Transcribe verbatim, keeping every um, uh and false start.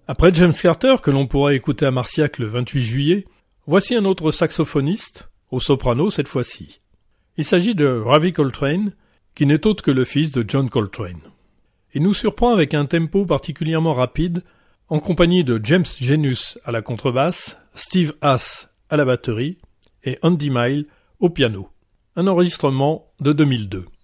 Après James Carter, que l'on pourra écouter à Marciac le vingt-huit juillet, voici un autre saxophoniste, au soprano cette fois-ci. Il s'agit de Ravi Coltrane, qui n'est autre que le fils de John Coltrane. Il nous surprend avec un tempo particulièrement rapide, en compagnie de James Genus à la contrebasse, Steve Hass à la batterie et Andy Mile au piano. Un enregistrement de deux mille deux.